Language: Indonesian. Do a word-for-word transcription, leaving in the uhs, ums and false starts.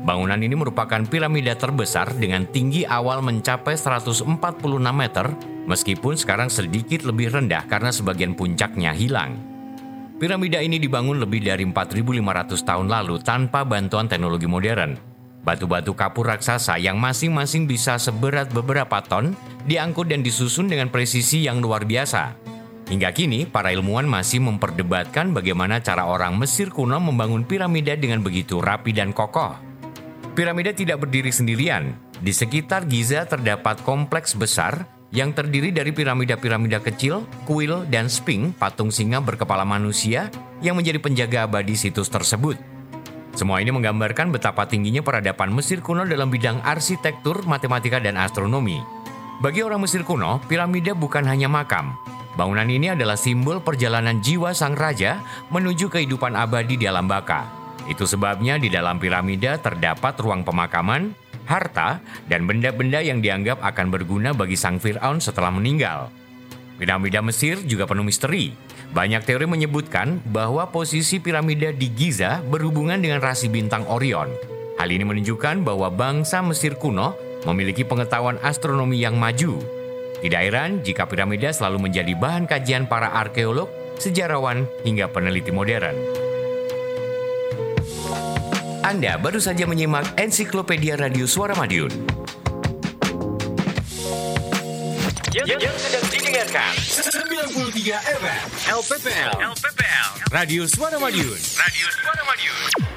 Bangunan ini merupakan piramida terbesar dengan tinggi awal mencapai seratus empat puluh enam meter, meskipun sekarang sedikit lebih rendah karena sebagian puncaknya hilang. Piramida ini dibangun lebih dari empat ribu lima ratus tahun lalu tanpa bantuan teknologi modern. Batu-batu kapur raksasa yang masing-masing bisa seberat beberapa ton diangkut dan disusun dengan presisi yang luar biasa. Hingga kini, para ilmuwan masih memperdebatkan bagaimana cara orang Mesir kuno membangun piramida dengan begitu rapi dan kokoh. Piramida tidak berdiri sendirian. Di sekitar Giza terdapat kompleks besar yang terdiri dari piramida-piramida kecil, kuil, dan sphinx patung singa berkepala manusia yang menjadi penjaga abadi situs tersebut. Semua ini menggambarkan betapa tingginya peradaban Mesir kuno dalam bidang arsitektur, matematika, dan astronomi. Bagi orang Mesir kuno, piramida bukan hanya makam. Bangunan ini adalah simbol perjalanan jiwa sang raja menuju kehidupan abadi di alam baka. Itu sebabnya di dalam piramida terdapat ruang pemakaman, harta, dan benda-benda yang dianggap akan berguna bagi sang Fir'aun setelah meninggal. Piramida Mesir juga penuh misteri. Banyak teori menyebutkan bahwa posisi piramida di Giza berhubungan dengan rasi bintang Orion. Hal ini menunjukkan bahwa bangsa Mesir kuno memiliki pengetahuan astronomi yang maju. Tidak heran jika piramida selalu menjadi bahan kajian para arkeolog, sejarawan, hingga peneliti modern. Anda baru saja menyimak Ensiklopedia Radio Suara Madiun. Yang, yang sedang didengarkan sembilan puluh tiga F M L P P L. L P P L Radio Suara Madiun. Radio Suara Madiun.